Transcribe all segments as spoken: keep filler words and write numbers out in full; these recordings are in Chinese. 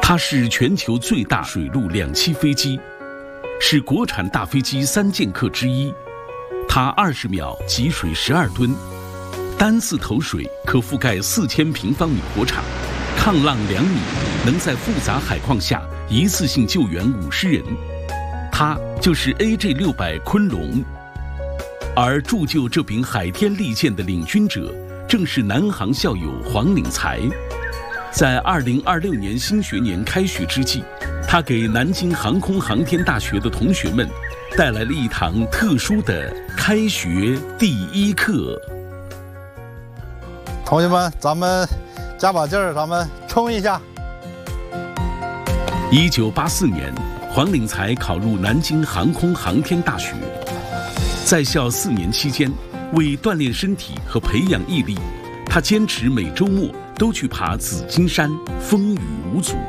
它是全球最大水陆两栖飞机，是国产大飞机三剑客之一。它二十秒集水十二吨，单次投水可覆盖四千平方米火场，抗浪两米，能在复杂海况下一次性救援五十人。它就是 A J 六百 昆龙。而铸就这柄海天利剑的领军者，正是南航校友黄岭才。在二零二六年新学年开学之际，他给南京航空航天大学的同学们带来了一堂特殊的开学第一课。 同学们，咱们加把劲儿，咱们冲一下！ 一九八四年，黄岭才考入南京航空航天大学。在校四年期间，为锻炼身体和培养毅力，他坚持每周末都去爬紫金山，风雨无阻。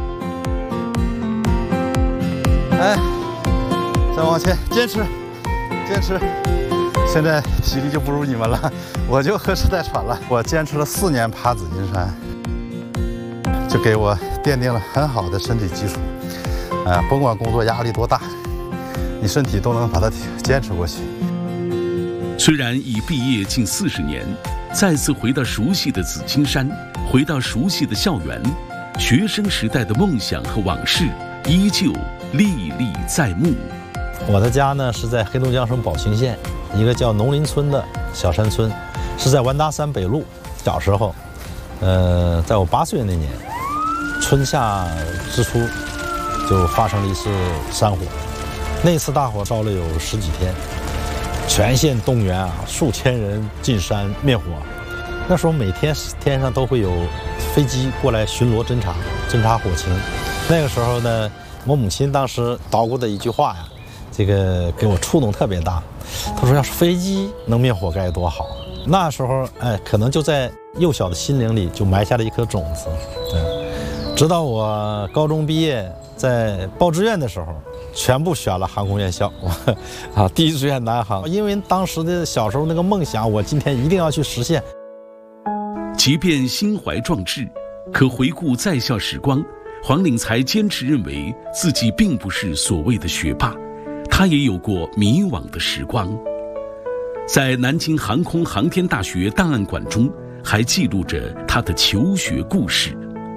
哎，再往前，坚持，坚持。现在体力就不如你们了，我就喝吃带喘了。我坚持了四年爬紫金山，就给我奠定了很好的身体基础。啊、呃，甭管工作压力多大，你身体都能把它坚持过去。 虽然已毕业近四十年，再次回到熟悉的紫金山，回到熟悉的校园，学生时代的梦想和往事依旧历历在目。 我的家呢是在黑龙江省宝清县一个叫农林村的小山村，是在完达山北路。小时候，呃，在我八岁那年，春夏之初就发生了一次山火，那次大火烧了有十几天。全县动员啊，数千人进山灭火。那时候每天天上都会有飞机过来巡逻侦察，侦察火情。那个时候呢，我母亲当时捣鼓的一句话呀，这个给我触动特别大。她说：“要是飞机能灭火该多好。”那时候，哎，可能就在幼小的心灵里就埋下了一颗种子。对，直到我高中毕业，在报志愿的时候。全部选了航空院校，啊，第一志愿南航，因为当时的小时候那个梦想，我今天一定要去实现。 即便心怀壮志，可回顾在校时光，黄岭才坚持认为自己并不是所谓的学霸，他也有过迷惘的时光。在南京航空航天大学档案馆中，还记录着他的求学故事。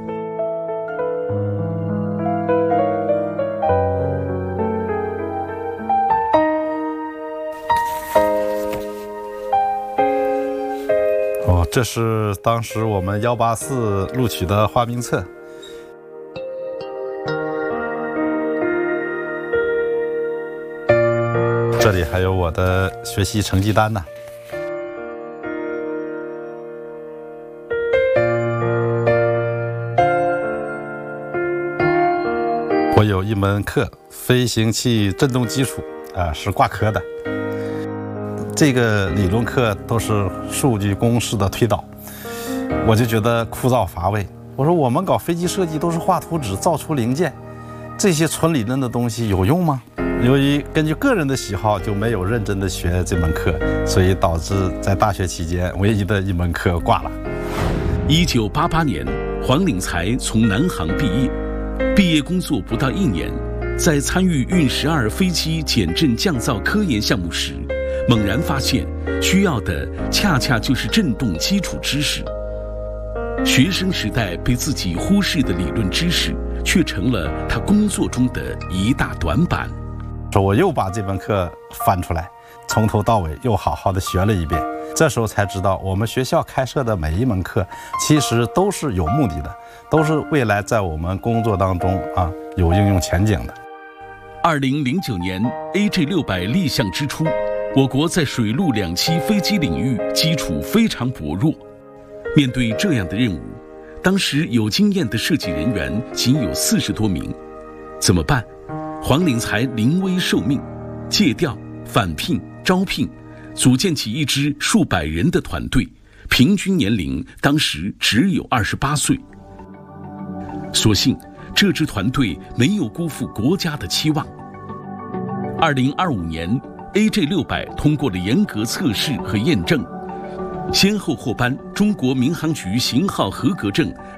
这是当时我们一八四录取的花名册。这里还有我的学习成绩单呢。我有一门课，飞行器振动基础，啊，是挂科的。这个理论课都是数据公式的推导，我就觉得枯燥乏味。我说我们搞飞机设计都是画图纸造出零件，这些纯理论的东西有用吗？由于根据个人的喜好，就没有认真的学这门课，所以导致在大学期间唯一的一门课挂了。 一九八八年，黄岭才从南航毕业，毕业工作不到一年，在参与运十二飞机减震降噪科研项目时，猛然发现需要的恰恰就是振动基础知识。学生时代被自己忽视的理论知识，却成了他工作中的一大短板。 说我又把这门课翻出来，从头到尾又好好的学了一遍。这时候才知道，我们学校开设的每一门课其实都是有目的的，都是未来在我们工作当中啊有应用前景的。 二零零九年 A J 六百立项之初，我国在水陆两栖飞机领域基础非常薄弱。面对这样的任务，当时有经验的设计人员仅有四十多名，怎么办？黄岭才临危受命，借调、返聘、招聘，组建起一支数百人的团队，平均年龄当时只有二十八岁。所幸这支团队没有辜负国家的期望。二零二五年 A J 六百通过了严格测试和验证，先后获颁中国民航局型号合格证